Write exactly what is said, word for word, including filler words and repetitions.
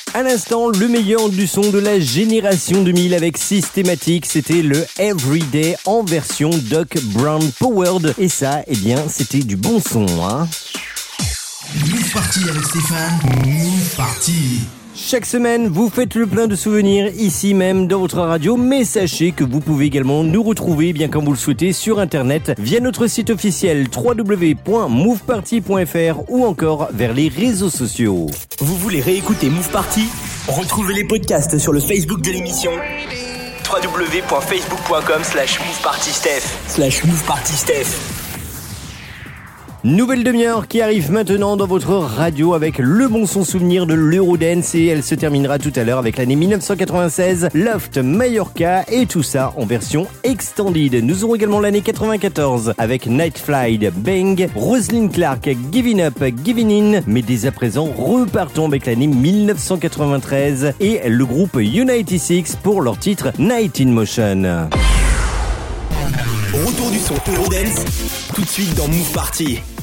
À l'instant, le meilleur du son de la génération deux mille avec Systematic, c'était le Everyday en version Doc Brown Powered. Et ça, eh bien, c'était du bon son, hein. Move Party avec Stéphane. Move Party. Chaque semaine, vous faites le plein de souvenirs ici même dans votre radio, mais sachez que vous pouvez également nous retrouver, bien comme vous le souhaitez, sur internet via notre site officiel w w w point move party point f r ou encore vers les réseaux sociaux. Vous voulez réécouter Move Party ? Retrouvez les podcasts sur le Facebook de l'émission w w w point facebook point com slash movepartysteph slash movepartysteph. Nouvelle demi-heure qui arrive maintenant dans votre radio avec le bon son souvenir de l'Eurodance et elle se terminera tout à l'heure avec l'année dix-neuf cent quatre-vingt-seize, Loft Mallorca et tout ça en version extended. Nous aurons également l'année quatre-vingt-quatorze avec Night Flight, Bang, Rosalind Clark, Giving Up, Giving In. Mais dès à présent, repartons avec l'année dix-neuf cent quatre-vingt-treize et le groupe United Six pour leur titre Night in Motion. Retour du son Eurodance, tout de suite dans Move Party.